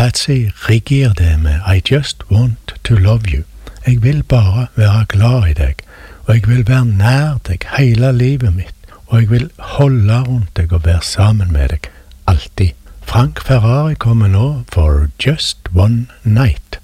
Patsy rigger det med I just want to love you. Jeg vil bare være glad i deg, og jeg vil være nær deg hele livet mitt, og jeg vil holde rundt deg og være sammen med deg, alltid. Frank Ferrari kommer nå for Just One Night.